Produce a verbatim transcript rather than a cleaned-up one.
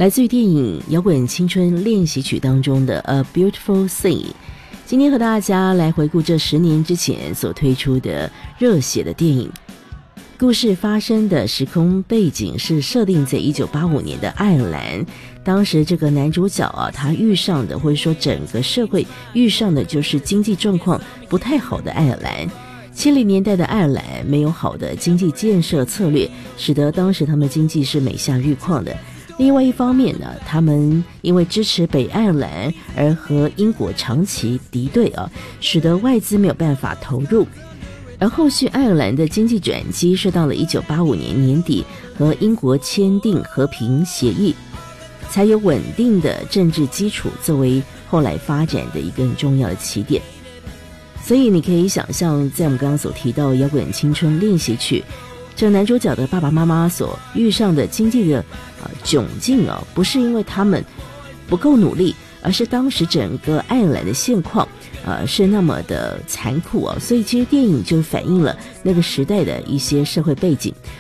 来自于电影《摇滚青春练习曲》当中的 A Beautiful Thing。 今天和大家来回顾这十年之前所推出的热血的电影。故事发生的时空背景是设定在一九八五年的爱尔兰，当时这个男主角啊，他遇上的或者说整个社会遇上的就是经济状况不太好的爱尔兰。七零年代的爱尔兰没有好的经济建设策略，使得当时他们经济是每下愈况的。另外一方面呢，他们因为支持北爱尔兰而和英国长期敌对啊，使得外资没有办法投入。而后续爱尔兰的经济转机是到了一九八五年年底和英国签订和平协议，才有稳定的政治基础作为后来发展的一个很重要的起点。所以你可以想象，在我们刚刚所提到摇滚青春练习曲，这男主角的爸爸妈妈所遇上的经济的呃窘境啊，不是因为他们不够努力，而是当时整个爱尔兰的现况呃是那么的残酷啊，所以其实电影就反映了那个时代的一些社会背景。